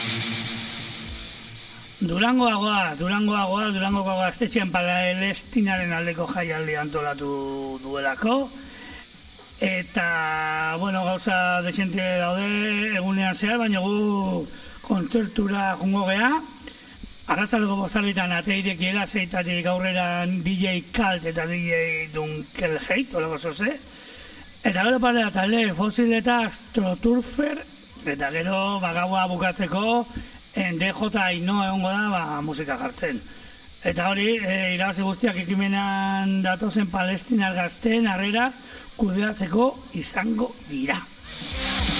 Durangoko gaztetxean Palestinaren aldeko jaialdi antolatu duelako. Eta, gauza desente daude egunean zehar, baina gu kontzertura jungo geha. Arratzaldeko bostarritan ate irekiera, zeitatik aurrera DJ Kalt eta DJ Dunkelheit, olako zoze. Eta gero parela talde Fossil eta Astroturfer, eta gero gaua bukatzeko DJ Aino egongo da musika jartzen. Eta hori, irabazi guztiak ekimenan datozen Palestinar gazteen harrera kudeatzeko izango dira.